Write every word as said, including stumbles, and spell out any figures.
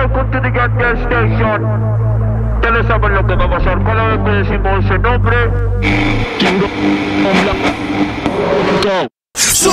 welcome to the Gas Gas Station. Ya lo saben lo que vamos a hacer cada vez que decimos ese nombre.